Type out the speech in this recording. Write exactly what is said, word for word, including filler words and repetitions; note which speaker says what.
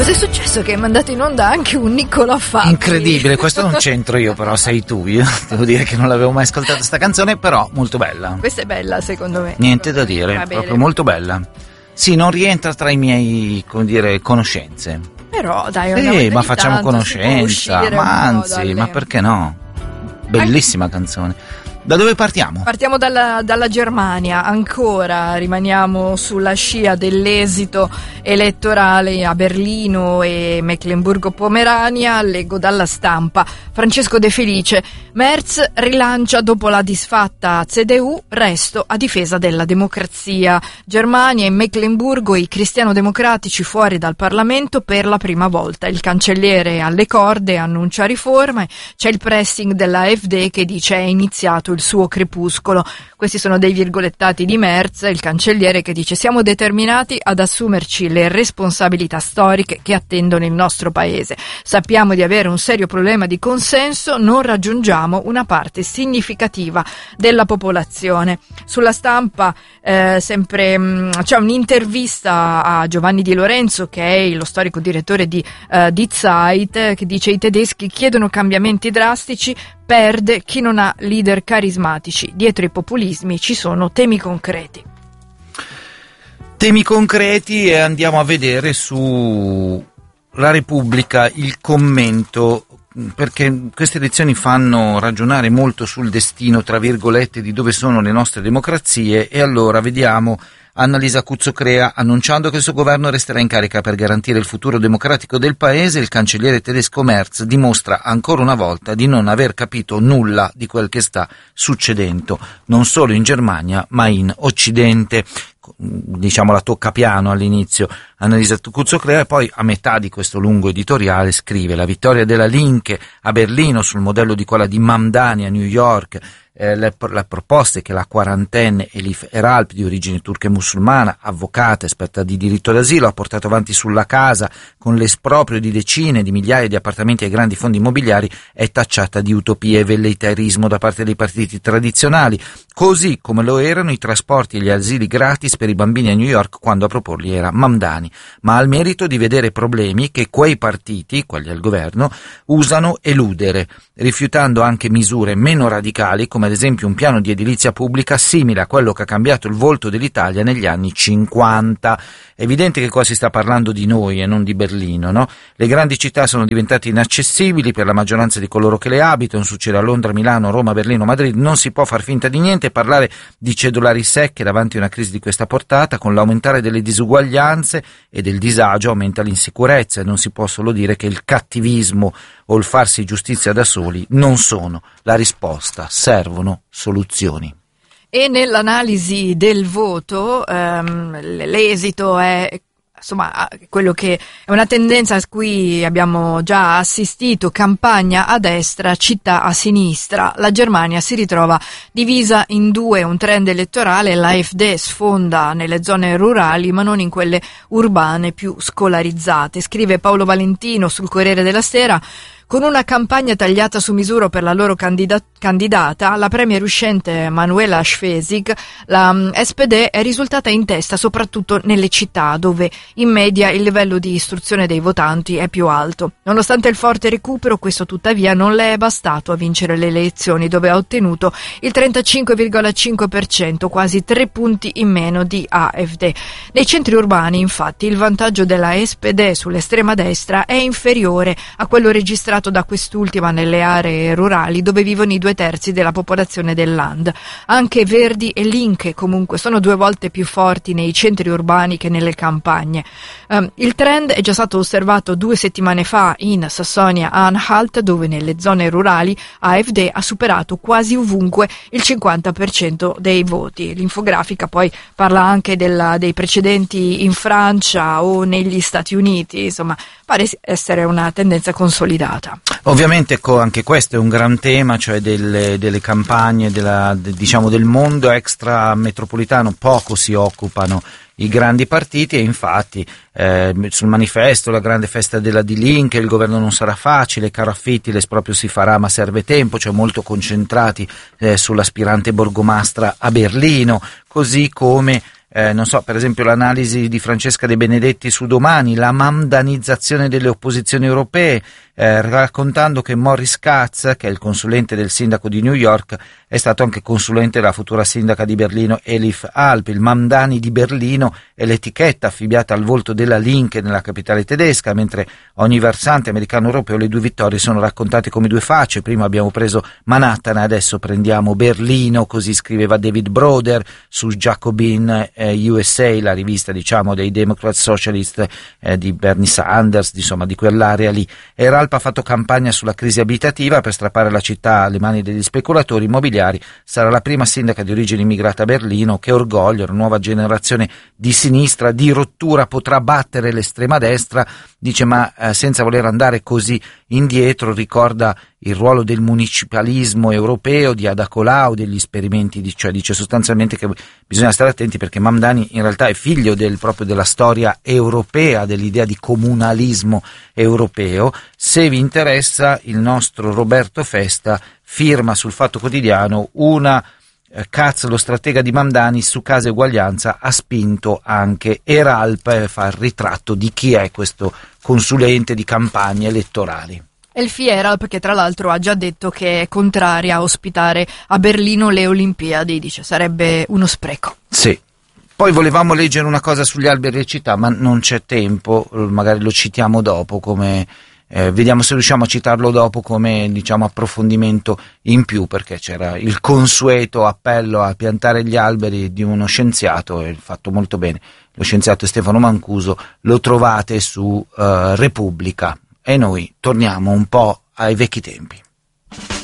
Speaker 1: Cos'è successo? Che hai mandato in onda anche un Niccolò Fabbri.
Speaker 2: Incredibile, questo non c'entro io, però sei tu. Io devo dire che non l'avevo mai ascoltata sta canzone, però molto bella.
Speaker 1: Questa è bella, secondo me.
Speaker 2: Niente da dire, proprio molto bella. Sì, non rientra tra i miei, come dire, conoscenze.
Speaker 1: Però dai,
Speaker 2: sì,
Speaker 1: una volta
Speaker 2: ma
Speaker 1: di
Speaker 2: facciamo
Speaker 1: tanto
Speaker 2: conoscenza, ma anzi, dalle... ma perché no? Bellissima canzone. Da dove partiamo?
Speaker 1: Partiamo dalla, dalla Germania, ancora rimaniamo sulla scia dell'esito elettorale a Berlino e Mecklenburgo-Pomerania. Leggo dalla Stampa: Francesco De Felice, Merz rilancia dopo la disfatta C D U, resto a difesa della democrazia. Germania e Mecklenburgo, i cristiano-democratici fuori dal Parlamento per la prima volta. Il cancelliere alle corde annuncia riforme, c'è il pressing della A F D che dice è iniziato il suo crepuscolo. Questi sono dei virgolettati di Merz, il cancelliere, che dice: siamo determinati ad assumerci le responsabilità storiche che attendono il nostro paese. Sappiamo di avere un serio problema di consenso, non raggiungiamo una parte significativa della popolazione. Sulla Stampa eh, sempre mh, c'è un'intervista a Giovanni Di Lorenzo, che è lo storico direttore di uh, Die Zeit, che dice: i tedeschi chiedono cambiamenti drastici, perde chi non ha leader carismatici, dietro i populismi ci sono temi concreti.
Speaker 2: Temi concreti, e andiamo a vedere su La Repubblica il commento, perché queste elezioni fanno ragionare molto sul destino, tra virgolette, di dove sono le nostre democrazie, e allora vediamo Annalisa Cuzzocrea annunciando che il suo governo resterà in carica per garantire il futuro democratico del paese. Il cancelliere tedesco Merz dimostra ancora una volta di non aver capito nulla di quel che sta succedendo, non solo in Germania ma in Occidente. Diciamo la tocca piano all'inizio Annalisa Cuzzocrea, e poi a metà di questo lungo editoriale scrive: la vittoria della Linke a Berlino sul modello di quella di Mamdani a New York, eh, le, la proposta è che la quarantenne Elif Eralp, di origine turca e musulmana, avvocata, esperta di diritto d'asilo, ha portato avanti sulla casa con l'esproprio di decine di migliaia di appartamenti ai grandi fondi immobiliari, è tacciata di utopia e velleitarismo da parte dei partiti tradizionali, così come lo erano i trasporti e gli asili gratis per i bambini a New York quando a proporli era Mamdani, ma ha il merito di vedere problemi che quei partiti, quelli al governo, usano eludere, rifiutando anche misure meno radicali, come ad esempio un piano di edilizia pubblica simile a quello che ha cambiato il volto dell'Italia negli anni cinquanta. È evidente che qua si sta parlando di noi e non di Berlino, no? Le grandi città sono diventate inaccessibili per la maggioranza di coloro che le abitano. Succede a Londra, Milano, Roma, Berlino, Madrid. Non si può far finta di niente e parlare di cedolari secche davanti a una crisi di questa portata. Con l'aumentare delle disuguaglianze e del disagio aumenta l'insicurezza, e non si può solo dire che il cattivismo o il farsi giustizia da soli non sono la risposta, servono soluzioni.
Speaker 1: E nell'analisi del voto ehm, l'esito è insomma quello che è una tendenza a cui abbiamo già assistito: campagna a destra, città a sinistra. La Germania si ritrova divisa in due, un trend elettorale: la A F D sfonda nelle zone rurali ma non in quelle urbane più scolarizzate. Scrive Paolo Valentino sul Corriere della Sera: con una campagna tagliata su misura per la loro candida- candidata, la premier uscente Manuela Schwesig, la um, S P D è risultata in testa soprattutto nelle città, dove in media il livello di istruzione dei votanti è più alto. Nonostante il forte recupero, questo tuttavia non le è bastato a vincere le elezioni, dove ha ottenuto il trentacinque virgola cinque per cento, quasi tre punti in meno di A F D. Nei centri urbani, infatti, il vantaggio della S P D sull'estrema destra è inferiore a quello registrato da quest'ultima nelle aree rurali, dove vivono i due terzi della popolazione del Land. Anche Verdi e Linke comunque sono due volte più forti nei centri urbani che nelle campagne. Um, il trend è già stato osservato due settimane fa in Sassonia-Anhalt, dove nelle zone rurali A F D ha superato quasi ovunque il cinquanta per cento dei voti. L'infografica poi parla anche della, dei precedenti in Francia o negli Stati Uniti. Insomma, pare essere una tendenza consolidata.
Speaker 2: Ovviamente anche questo è un gran tema, cioè delle, delle campagne della, de, diciamo del mondo extrametropolitano. Poco si occupano i grandi partiti, e infatti eh, sul manifesto la grande festa della Die Linke, il governo non sarà facile, caro Affittiles, proprio si farà ma serve tempo, cioè molto concentrati eh, sull'aspirante borgomastra a Berlino, così come Eh, non so, per esempio l'analisi di Francesca De Benedetti su Domani, la mamdanizzazione delle opposizioni europee, eh, raccontando che Morris Katz, che è il consulente del sindaco di New York, è stato anche consulente della futura sindaca di Berlino Elif Alp. Il Mamdani di Berlino è l'etichetta affibbiata al volto della Linke nella capitale tedesca, mentre ogni versante americano europeo le due vittorie sono raccontate come due facce. Prima abbiamo preso Manhattan, adesso prendiamo Berlino, così scriveva David Broder su Jacobin eh, U S A, la rivista diciamo dei Democrat Socialist eh, di Bernie Sanders, insomma di quell'area lì. E Ralph ha fatto campagna sulla crisi abitativa per strappare la città alle mani degli speculatori immobiliari. Sarà la prima sindaca di origine immigrata a Berlino. Che orgoglio, la nuova generazione di sinistra, di rottura, potrà battere l'estrema destra. Dice, ma eh, senza voler andare così indietro, ricorda il ruolo del municipalismo europeo di Ada Colau, degli esperimenti, di, cioè dice sostanzialmente che bisogna stare attenti perché Mamdani in realtà è figlio del, proprio della storia europea, dell'idea di comunalismo europeo. Se vi interessa, il nostro Roberto Festa firma sul Fatto Quotidiano una eh, Katz, lo stratega di Mamdani, su Casa e Uguaglianza ha spinto anche Eralp e fa il ritratto di chi è questo consulente di campagne elettorali.
Speaker 1: Elfie Eralp, che tra l'altro ha già detto che è contraria a ospitare a Berlino le Olimpiadi, dice sarebbe uno spreco.
Speaker 2: Sì. Poi volevamo leggere una cosa sugli alberi e città, ma non c'è tempo, magari lo citiamo dopo, come eh, vediamo se riusciamo a citarlo dopo come diciamo approfondimento in più, perché c'era il consueto appello a piantare gli alberi di uno scienziato, e fatto molto bene, lo scienziato Stefano Mancuso, lo trovate su uh, Repubblica. E noi torniamo un po' ai vecchi tempi.